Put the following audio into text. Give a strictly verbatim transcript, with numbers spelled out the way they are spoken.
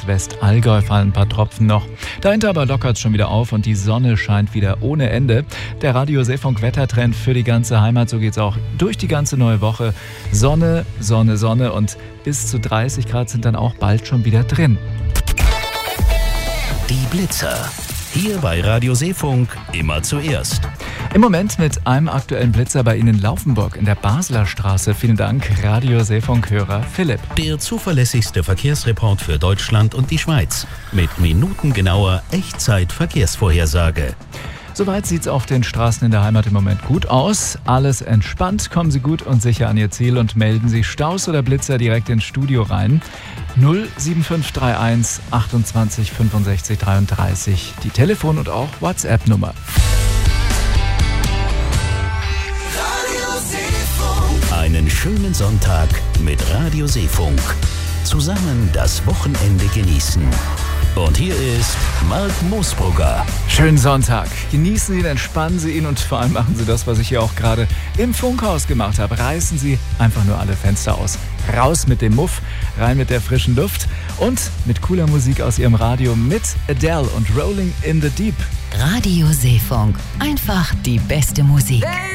und Westallgäu fallen ein paar Tropfen noch. Dahinter aber lockert es schon wieder auf und die Sonne scheint wieder ohne Ende. Der Radio Seefunk Wettertrend für die ganze Heimat, so geht's auch durch die ganze neue Woche. Sonne, Sonne, Sonne und bis zu dreißig Grad sind dann auch bald schon wieder drin. Die Blitzer. Hier bei Radio Seefunk immer zuerst. Im Moment mit einem aktuellen Blitzer bei Ihnen in Laufenburg in der Basler Straße. Vielen Dank, Radio Seefunk-Hörer Philipp. Der zuverlässigste Verkehrsreport für Deutschland und die Schweiz. Mit minutengenauer Echtzeit-Verkehrsvorhersage. Soweit sieht es auf den Straßen in der Heimat im Moment gut aus. Alles entspannt. Kommen Sie gut und sicher an Ihr Ziel und melden Sie Staus oder Blitzer direkt ins Studio rein. null sieben fünf drei eins achtundzwanzig fünfundsechzig dreiunddreißig. Die Telefon- und auch WhatsApp-Nummer. Einen schönen Sonntag mit Radio Seefunk. Zusammen das Wochenende genießen. Und hier ist Mark Moosbrugger. Schönen Sonntag. Genießen Sie ihn, entspannen Sie ihn und vor allem machen Sie das, was ich hier auch gerade im Funkhaus gemacht habe. Reißen Sie einfach nur alle Fenster aus. Raus mit dem Muff, rein mit der frischen Luft und mit cooler Musik aus Ihrem Radio mit Adele und Rolling in the Deep. Radio Seefunk. Einfach die beste Musik.